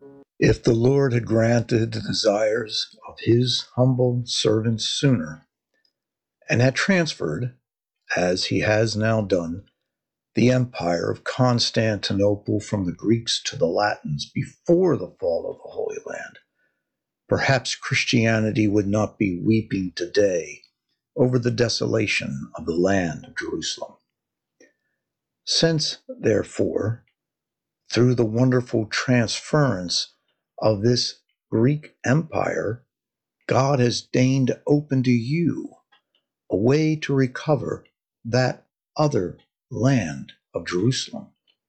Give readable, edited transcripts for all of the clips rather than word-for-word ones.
If the Lord had granted the desires of his humble servants sooner, and had transferred, as he has now done, the empire of Constantinople from the Greeks to the Latins before the fall of the Holy Land, perhaps Christianity would not be weeping today over the desolation of the land of Jerusalem. Since, therefore, through the wonderful transference of this Greek empire, God has deigned to open to you a way to recover that other land of Jerusalem.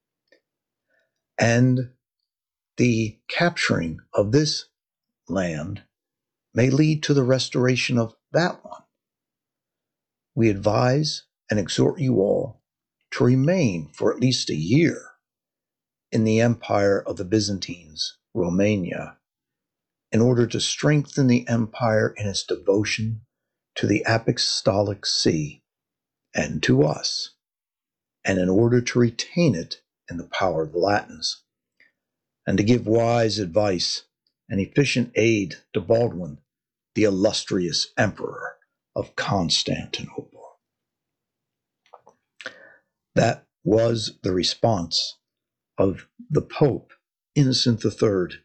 And the capturing of this land may lead to the restoration of that one. We advise and exhort you all to remain for at least a year in the empire of the Byzantines, Romania, in order to strengthen the empire in its devotion to the Apostolic See and to us, and in order to retain it in the power of the Latins, and to give wise advice and efficient aid to Baldwin, the illustrious emperor of Constantinople. That was the response of the Pope Innocent III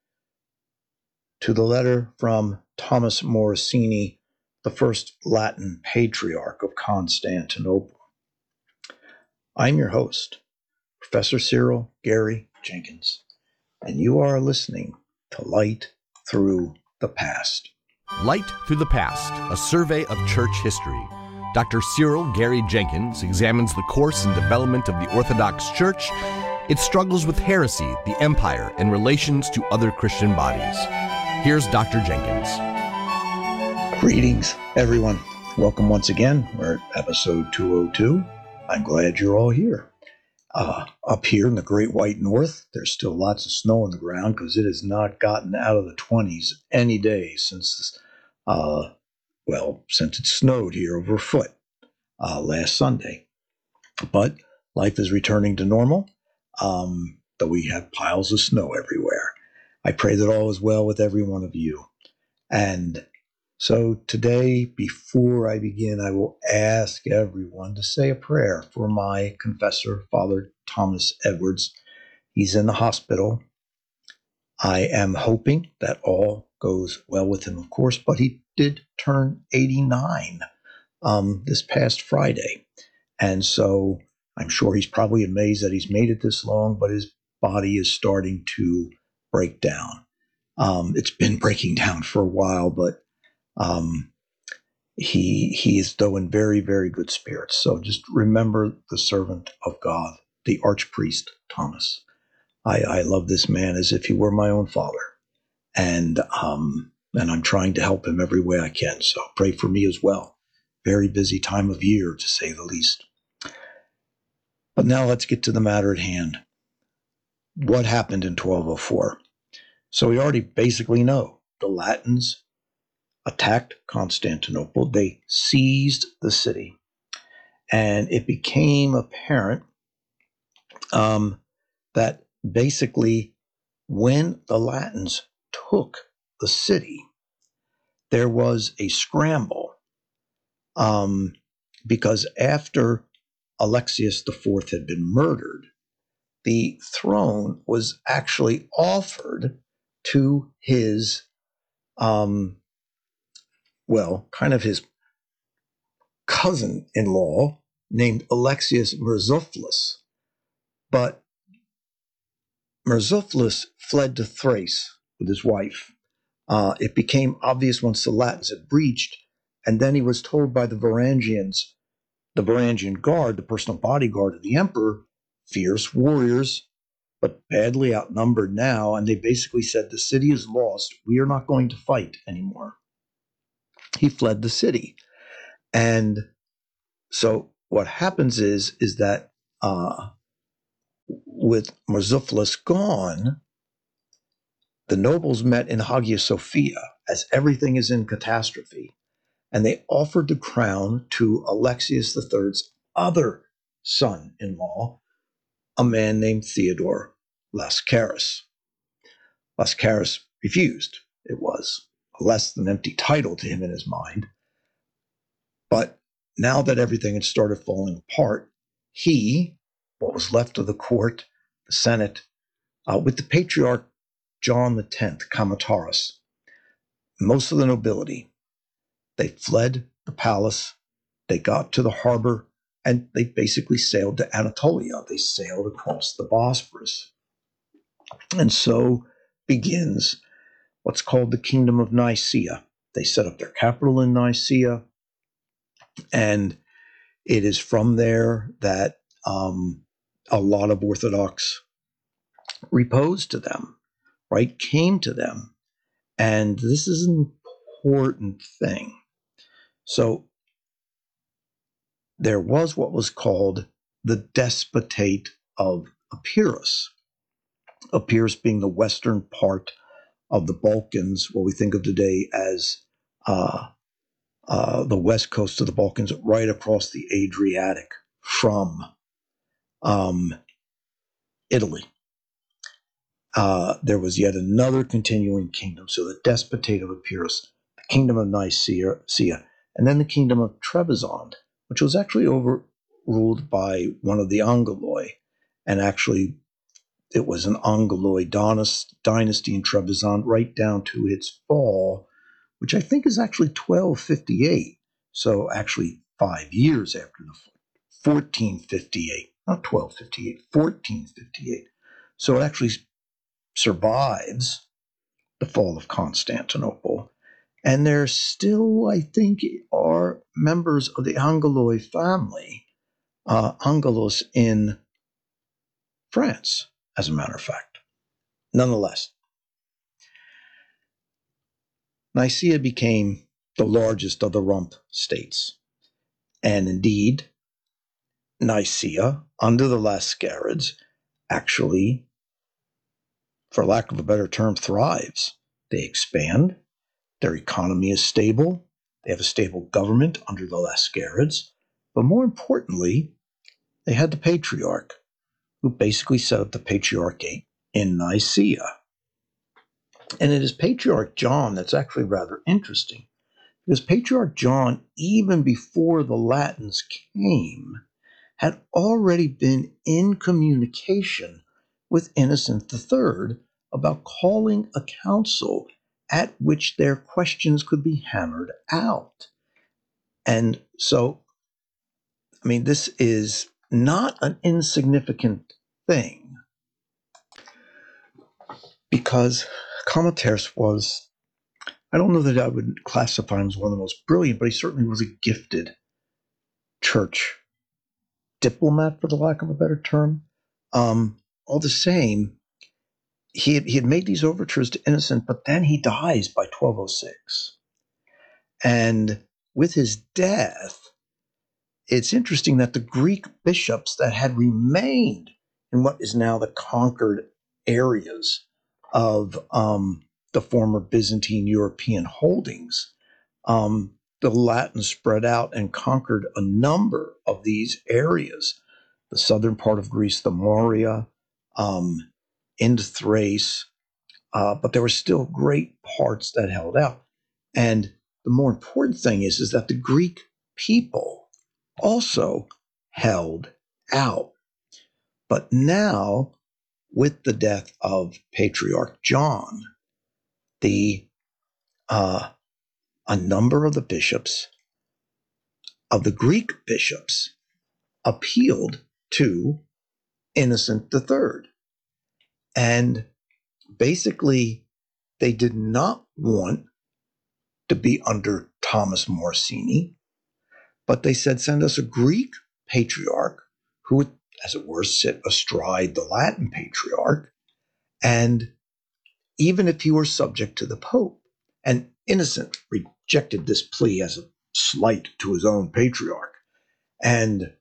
to the letter from Thomas Morosini, the first Latin patriarch of Constantinople. I'm your host, Professor Cyril Gary Jenkins, and you are listening to Light Through the Past. Light Through the Past, a survey of church history. Dr. Cyril Gary Jenkins examines the course and development of the Orthodox Church, its struggles with heresy, the empire, and relations to other Christian bodies. Here's Dr. Jenkins. Greetings, everyone. Welcome once again. We're at episode 202. I'm glad you're all here. Up here in the Great White North, there's still lots of snow on the ground because it has not gotten out of the 20s any day since it snowed here over a foot last Sunday. But life is returning to normal, though we have piles of snow everywhere. I pray that all is well with every one of you. And so today, before I begin, I will ask everyone to say a prayer for my confessor, Father Thomas Edwards. He's in the hospital. I am hoping that all goes well with him, of course, but he did turn 89 this past Friday. And so I'm sure he's probably amazed that he's made it this long, but his body is starting to break down. It's been breaking down for a while, but he is though in very, very good spirits. So just remember the servant of God, the archpriest Thomas. I love this man as if he were my own father, and I'm trying to help him every way I can. So pray for me as well. Very busy time of year, to say the least. But now let's get to the matter at hand. What happened in 1204? So we already basically know the Latins attacked Constantinople. They seized the city. And it became apparent that basically when the Latins took the city, there was a scramble because after Alexius IV had been murdered, the throne was actually offered to his, kind of his cousin-in-law named Alexius Murtzuphlus. But Murtzuphlus fled to Thrace with his wife. It became obvious once the Latins had breached, and then he was told by the Varangians, the Varangian guard, the personal bodyguard of the emperor, fierce warriors, but badly outnumbered now, and they basically said, the city is lost. We are not going to fight anymore. He fled the city. And so what happens is that with Murtzuphlus gone, the nobles met in Hagia Sophia as everything is in catastrophe, and they offered the crown to Alexius III's other son-in-law, a man named Theodore Lascaris. Lascaris refused. It was a less than empty title to him in his mind. But now that everything had started falling apart, he, what was left of the court, the Senate, with the Patriarch John X, Kamataris, most of the nobility, they fled the palace, they got to the harbor, and they basically sailed to Anatolia. They sailed across the Bosphorus. And so begins what's called the Kingdom of Nicaea. They set up their capital in Nicaea, and it is from there that a lot of Orthodox reposed to them, right? Came to them. And this is an important thing. So there was what was called the Despotate of Epirus. Epirus being the western part of the Balkans, what we think of today as the west coast of the Balkans, right across the Adriatic from Italy. There was yet another continuing kingdom. So the Despotate of Epirus, the Kingdom of Nicaea, and then the Kingdom of Trebizond, which was actually overruled by one of the Angeloi. And actually, it was an Angeloi dynasty in Trebizond right down to its fall, which I think is actually 1258. So actually 5 years after the 1458, not 1258, 1458. So it actually survives the fall of Constantinople. And there still, I think, are members of the Angeloi family, Angelos in France, as a matter of fact. Nonetheless, Nicaea became the largest of the rump states. And indeed, Nicaea, under the Lascarids, actually, for lack of a better term, thrives. They expand. Their economy is stable. They have a stable government under the Lascarids. But more importantly, they had the Patriarch, who basically set up the Patriarchate in Nicaea. And it is Patriarch John that's actually rather interesting, because Patriarch John, even before the Latins came, had already been in communication with Innocent III about calling a council at which their questions could be hammered out. And so, I mean, this is not an insignificant thing, because Kamataris was, I don't know that I would classify him as one of the most brilliant, but he certainly was a gifted church diplomat, for the lack of a better term. All the same, he had made these overtures to Innocent, but then he dies by 1206. And with his death, it's interesting that the Greek bishops that had remained in what is now the conquered areas of the former Byzantine European holdings, the Latins spread out and conquered a number of these areas. The southern part of Greece, the Morea, into Thrace, but there were still great parts that held out. And the more important thing is that the Greek people also held out. But now, with the death of Patriarch John, a number of the bishops, of the Greek bishops, appealed to Innocent III. And basically, they did not want to be under Thomas Morosini, but they said, send us a Greek patriarch who would, as it were, sit astride the Latin patriarch, and even if he were subject to the Pope. And Innocent rejected this plea as a slight to his own patriarch. And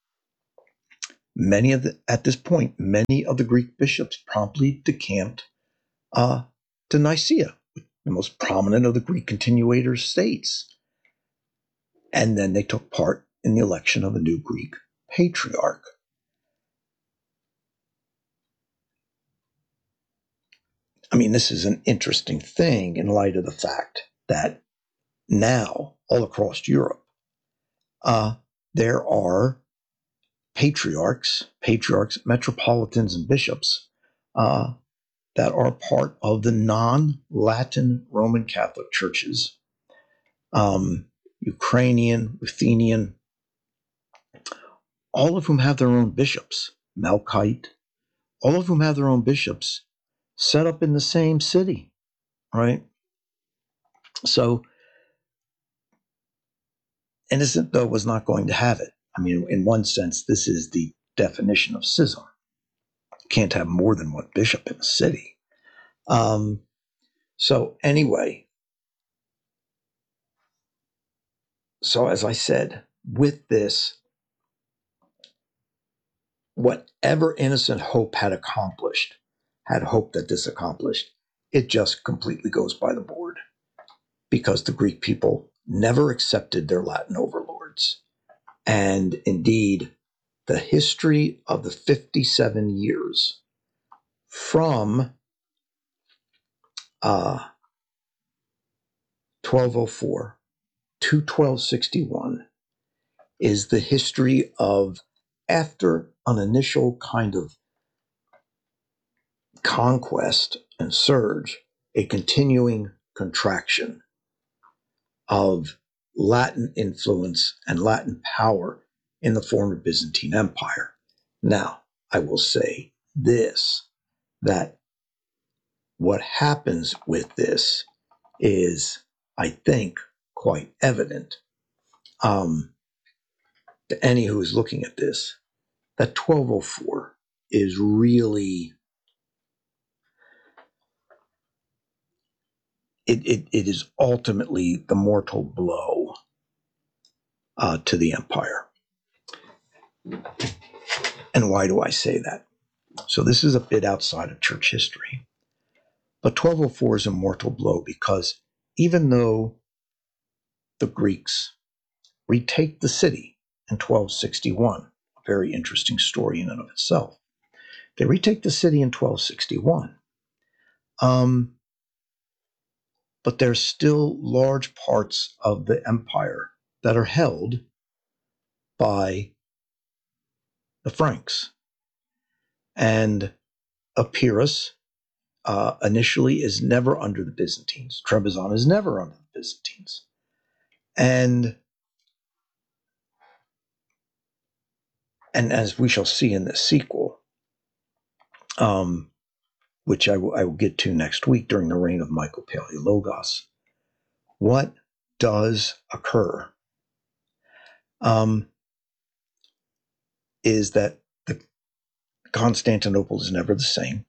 at this point, many of the Greek bishops promptly decamped to Nicaea, the most prominent of the Greek continuator states. And then they took part in the election of a new Greek patriarch. I mean, this is an interesting thing in light of the fact that now, all across Europe, there are patriarchs, metropolitans, and bishops that are part of the non-Latin Roman Catholic churches, Ukrainian, Ruthenian, all of whom have their own bishops, Melkite, all of whom have their own bishops set up in the same city, right? So, Innocent, though, was not going to have it. I mean, in one sense, this is the definition of schism. You can't have more than one bishop in a city. So anyway, so as I said, with this, whatever Innocent Hope had hoped that this accomplished, it just completely goes by the board, because the Greek people never accepted their Latin overlords. And indeed, the history of the 57 years from 1204 to 1261 is the history of, after an initial kind of conquest and surge, a continuing contraction of Latin influence and Latin power in the former Byzantine Empire. Now, I will say this, that what happens with this is, I think, quite evident to any who is looking at this, that 1204 is really, it is ultimately the mortal blow to the empire. And why do I say that? So this is a bit outside of church history. But 1204 is a mortal blow because even though the Greeks retake the city in 1261, a very interesting story in and of itself, they retake the city in 1261. But there's still large parts of the empire that are held by the Franks. And Epirus initially is never under the Byzantines. Trebizond is never under the Byzantines. And as we shall see in the sequel, which I will get to next week during the reign of Michael Palaiologos, what does occur is that Constantinople is never the same.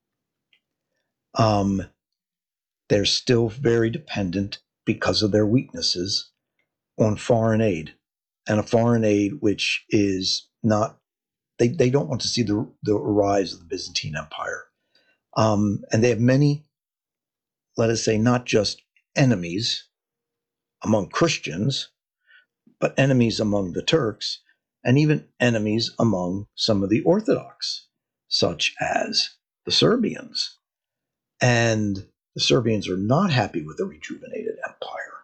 They're still very dependent, because of their weaknesses, on foreign aid, and a foreign aid which is not, they don't want to see the rise of the Byzantine Empire. And they have many, let us say, not just enemies among Christians, but enemies among the Turks, and even enemies among some of the Orthodox, such as the Serbians. And the Serbians are not happy with the rejuvenated empire.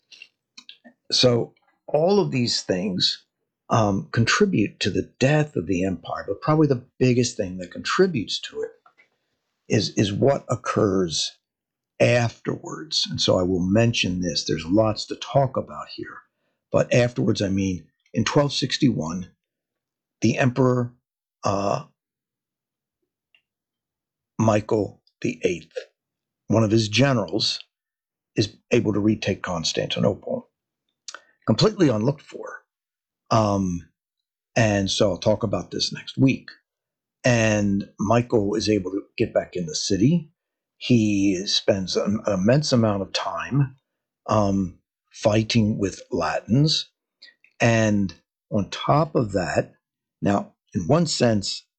So all of these things contribute to the death of the empire, but probably the biggest thing that contributes to it is what occurs afterwards. And so I will mention this. There's lots to talk about here. But afterwards, I mean, in 1261, the Emperor Michael VIII, one of his generals, is able to retake Constantinople, completely unlooked for. And so I'll talk about this next week. And Michael is able to get back in the city. He spends an immense amount of time fighting with Latins. And on top of that, now, in one sense,